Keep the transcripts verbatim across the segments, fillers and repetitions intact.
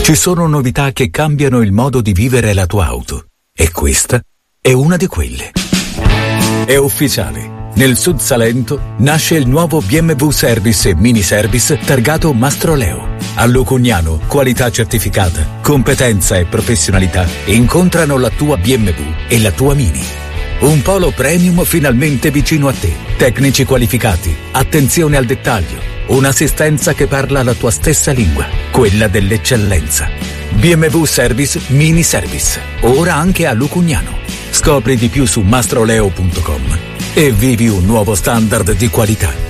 Ci sono novità che cambiano il modo di vivere la tua auto. E questa è una di quelle. È ufficiale. Nel Sud Salento nasce il nuovo B M W Service e Mini Service targato Mastroleo. A Lucugnano, qualità certificata, competenza e professionalità incontrano la tua B M W e la tua Mini. Un polo premium finalmente vicino a te. Tecnici qualificati, attenzione al dettaglio, un'assistenza che parla la tua stessa lingua, quella dell'eccellenza. B M W Service Mini Service, ora anche a Lucugnano. Scopri di più su mastroleo punto com e vivi un nuovo standard di qualità.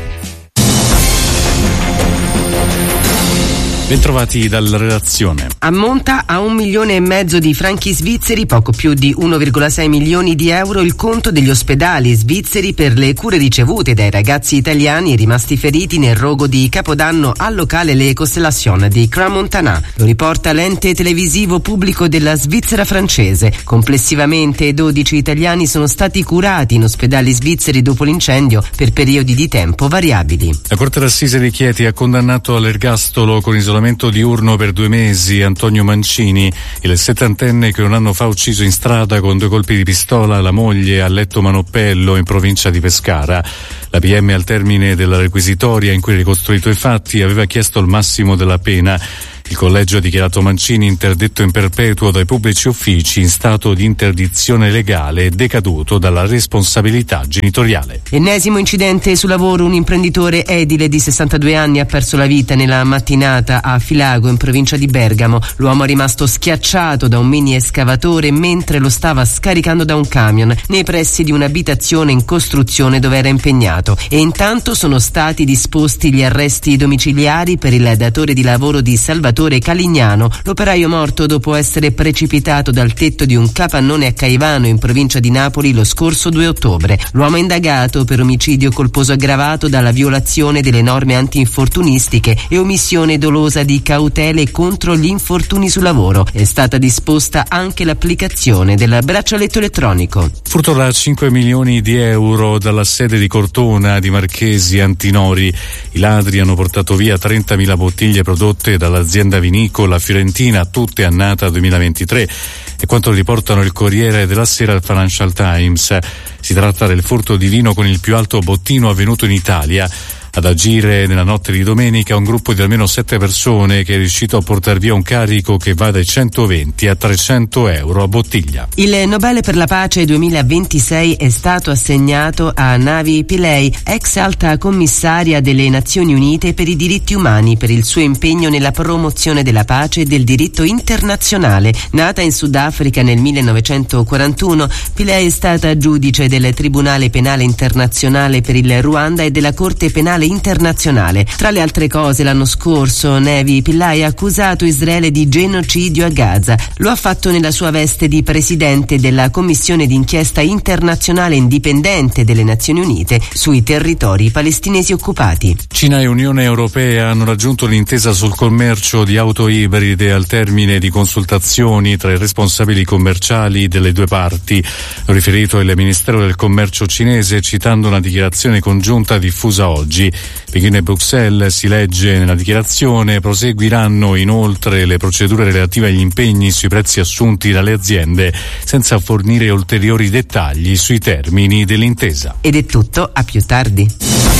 Bentrovati dalla redazione. Ammonta a un milione e mezzo di franchi svizzeri, poco più di uno virgola sei milioni di euro, il conto degli ospedali svizzeri per le cure ricevute dai ragazzi italiani rimasti feriti nel rogo di Capodanno al locale Le Constellations di Crans-Montana. Lo riporta l'ente televisivo pubblico della Svizzera francese. Complessivamente dodici italiani sono stati curati in ospedali svizzeri dopo l'incendio per periodi di tempo variabili. La Corte d'Assise di Chieti ha condannato all'ergastolo con isolamento diurno per due mesi Antonio Mancini, il settantenne che un anno fa ha ucciso in strada con due colpi di pistola la moglie a Letto Manoppello in provincia di Pescara. La P M al termine della requisitoria in cui ha ricostruito i fatti aveva chiesto il massimo della pena. Il collegio ha dichiarato Mancini interdetto in perpetuo dai pubblici uffici in stato di interdizione legale e decaduto dalla responsabilità genitoriale. Ennesimo incidente sul lavoro. Un imprenditore edile di sessantadue anni ha perso la vita nella mattinata a Filago in provincia di Bergamo. L'uomo è rimasto schiacciato da un mini escavatore mentre lo stava scaricando da un camion nei pressi di un'abitazione in costruzione dove era impegnato, e intanto sono stati disposti gli arresti domiciliari per il datore di lavoro di Salvatore Calignano, l'operaio morto dopo essere precipitato dal tetto di un capannone a Caivano in provincia di Napoli lo scorso due ottobre. L'uomo è indagato per omicidio colposo aggravato dalla violazione delle norme antinfortunistiche e omissione dolosa di cautele contro gli infortuni sul lavoro. È stata disposta anche l'applicazione del braccialetto elettronico. Furto da cinque milioni di euro dalla sede di Cortona di Marchesi Antinori. I ladri hanno portato via trentamila bottiglie prodotte dall'azienda vinicola fiorentina, tutte annata duemilaventitré, e quanto riportano il Corriere della Sera e il Financial Times. Si tratta del furto di vino con il più alto bottino avvenuto in Italia. Ad agire nella notte di domenica un gruppo di almeno sette persone che è riuscito a portare via un carico che va dai centoventi a trecento euro a bottiglia. Il Nobel per la pace duemilaventisei è stato assegnato a Navi Pillay, ex alta commissaria delle Nazioni Unite per i diritti umani, per il suo impegno nella promozione della pace e del diritto internazionale. Nata in Sudafrica nel millenovecentoquarantuno, Pillay è stata giudice del Tribunale Penale Internazionale per il Ruanda e della Corte Penale Internazionale. Tra le altre cose, l'anno scorso Navi Pillay ha accusato Israele di genocidio a Gaza. Lo ha fatto nella sua veste di presidente della Commissione d'inchiesta internazionale indipendente delle Nazioni Unite sui territori palestinesi occupati. Cina e Unione Europea hanno raggiunto l'intesa sul commercio di auto ibride al termine di consultazioni tra i responsabili commerciali delle due parti. Lo riferito il Ministero del Commercio cinese citando una dichiarazione congiunta diffusa oggi. Pechino e Bruxelles, si legge nella dichiarazione, proseguiranno inoltre le procedure relative agli impegni sui prezzi assunti dalle aziende, senza fornire ulteriori dettagli sui termini dell'intesa. Ed è tutto, a più tardi.